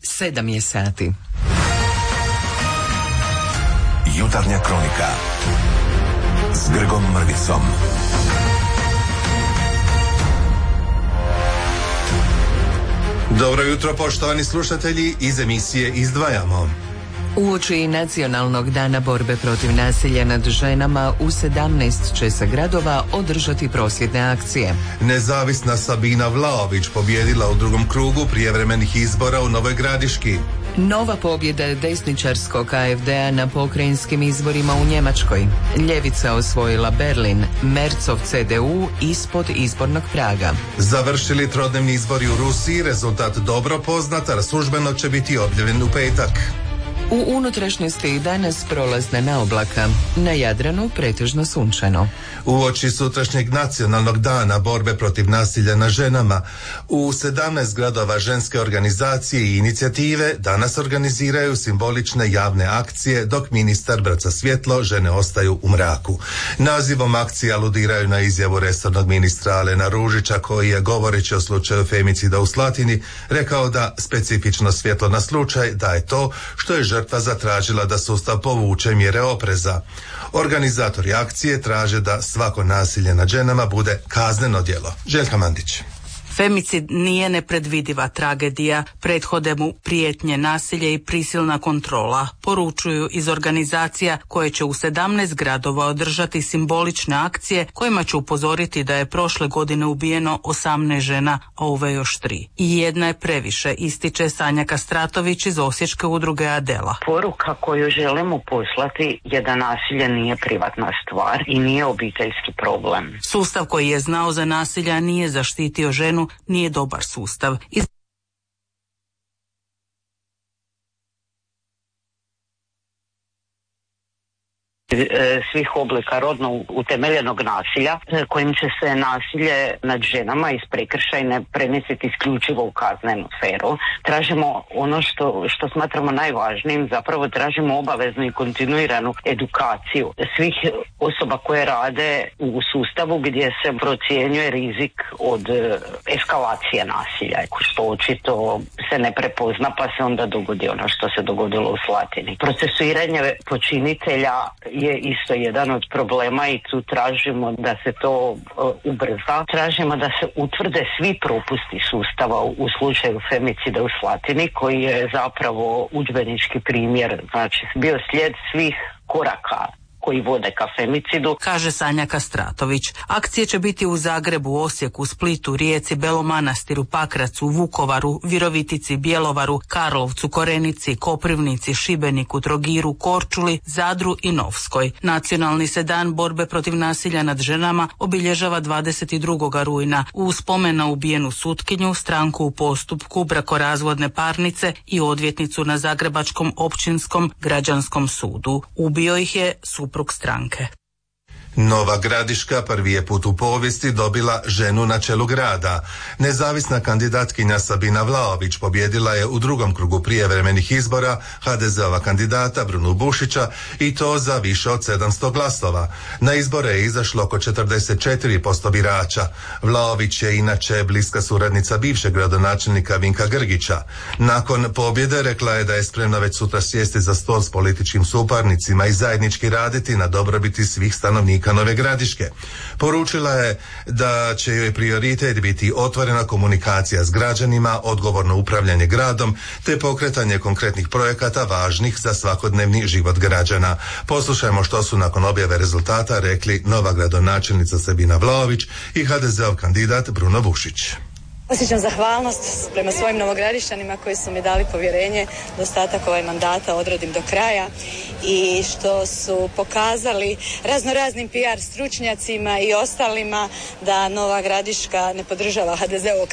7 je sati. Jutarnja kronika s Grgom Mrvicom. Dobro jutro, poštovani slušatelji, iz emisije Izdvajamo. Uoči Nacionalnog dana borbe protiv nasilja nad ženama u 17 će se gradova održati prosvjedne akcije. Nezavisna Sabina Vlaović pobijedila u drugom krugu prijevremenih izbora u Novoj Gradiški. Nova pobjeda desničarskog AfD-a na pokrajinskim izborima u Njemačkoj. Ljevica osvojila Berlin, Mercov CDU ispod izbornog praga. Završili trodnevni izbori u Rusiji, rezultat dobro poznat, a službeno će biti objavljen u petak. U unutrašnjosti danas prolazna naoblaka, na Jadranu pretežno sunčano. Uoči sutrašnjeg Nacionalnog dana borbe protiv nasilja na ženama, u 17 gradova ženske organizacije i inicijative danas organiziraju simbolične javne akcije, dok ministar baca svjetlo, žene ostaju u mraku. Nazivom akcije aludiraju na izjavu resornog ministra Alena Ružića, koji je, govoreći o slučaju femicida u Slatini, rekao da specifično svjetlo na slučaj da je to što je žrtva zatražila da sustav povuče mjere opreza. Organizatori akcije traže da svako nasilje nad ženama bude kazneno djelo. Željka Mandić. Femicid nije nepredvidiva tragedija, prethode mu prijetnje, nasilje i prisilna kontrola, poručuju iz organizacija koje će u 17 gradova održati simbolične akcije kojima će upozoriti da je prošle godine ubijeno 18 žena, a ove još 3. I jedna je previše, ističe Sanja Kastratović iz Osječke udruge Adela. Poruka koju želimo poslati je da nasilje nije privatna stvar i nije obiteljski problem. Sustav koji je znao za nasilje, a nije zaštitio ženu, nije dobar sustav. Svih oblika rodno utemeljenog nasilja, kojim će se nasilje nad ženama iz prekršajne premjestiti isključivo u kaznenu sferu. Tražimo ono što smatramo najvažnijim, zapravo tražimo obaveznu i kontinuiranu edukaciju svih osoba koje rade u sustavu gdje se procjenjuje rizik od eskalacije nasilja, što očito se ne prepozna, pa se onda dogodi ono što se dogodilo u Slatini. Procesuiranje počinitelja je isto jedan od problema i tu tražimo da se to ubrza. Tražimo da se utvrde svi propusti sustava u slučaju femicida u Slatini, koji je zapravo udžbenički primjer, znači bio slijed svih koraka koji vode ka femicidu, kaže Sanja Kastratović. Akcije će biti u Zagrebu, Osijeku, Splitu, Rijeci, Belom Manastiru, Pakracu, Vukovaru, Virovitici, Bjelovaru, Karlovcu, Korenici, Koprivnici, Šibeniku, Trogiru, Korčuli, Zadru i Novskoj. Nacionalni se dan borbe protiv nasilja nad ženama obilježava 22. rujna u spomen na ubijenu sutkinju, stranku u postupku, brakorazvodne parnice i odvjetnicu na Zagrebačkom općinskom građanskom sudu. Ubio ih je suprug stranke. Nova Gradiška prvi je put u povijesti dobila ženu na čelu grada. Nezavisna kandidatkinja Sabina Vlaović pobjedila je u drugom krugu prijevremenih izbora HDZ-ova kandidata Brunu Bušića i to za više od 700 glasova. Na izbore je izašlo oko 44% birača. Vlaović je inače bliska suradnica bivšeg gradonačelnika Vinka Grgića. Nakon pobjede rekla je da je spremna već sutra sjesti za stol s političkim suparnicima i zajednički raditi na dobrobiti svih stanovnika Nove Gradiške. Poručila je da će joj prioritet biti otvorena komunikacija s građanima, odgovorno upravljanje gradom te pokretanje konkretnih projekata važnih za svakodnevni život građana. Poslušajmo što su nakon objave rezultata rekli nova gradonačelnica Sabina Vlaović i HDZ-ov kandidat Bruno Bušić. Osjećam zahvalnost prema svojim novogradišćanima koji su mi dali povjerenje da ostatak ovaj mandata odradim do kraja i što su pokazali raznoraznim PR stručnjacima i ostalima da Nova Gradiška ne podržava HDZ-ovog